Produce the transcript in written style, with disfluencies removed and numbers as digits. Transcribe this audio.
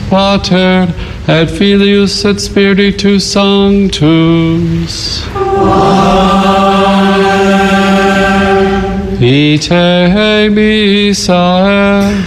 Pater et Filius et Spiritus Sanctus. Amen. Ite missa